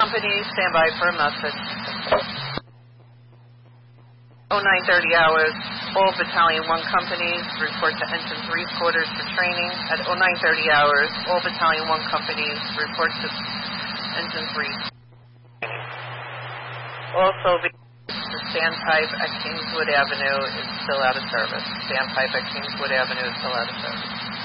company, stand by for a message. 0930 hours, all Battalion 1 companies report to Engine 3's quarters for training. At 0930 hours, all Battalion 1 companies report to Engine 3. Also, the standpipe at Kingswood Avenue is still out of service. Standpipe at Kingswood Avenue is still out of service.